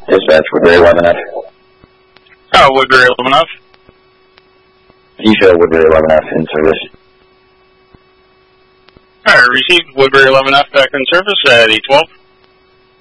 Dispatch, Woodbury 11F. Woodbury 11F. You show Woodbury 11F in service. Alright, received. Woodbury 11F back in service at 812.